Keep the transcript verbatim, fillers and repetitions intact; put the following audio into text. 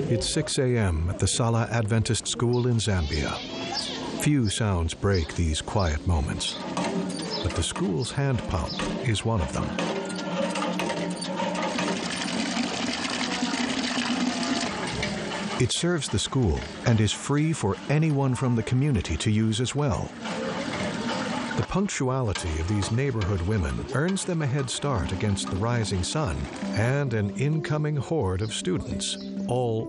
It's six a m at the Sala Adventist School in Zambia. Few sounds break these quiet moments, but the school's hand pump is one of them. It serves the school and is free for anyone from the community to use as well. The punctuality of these neighborhood women earns them a head start against the rising sun and an incoming horde of students, all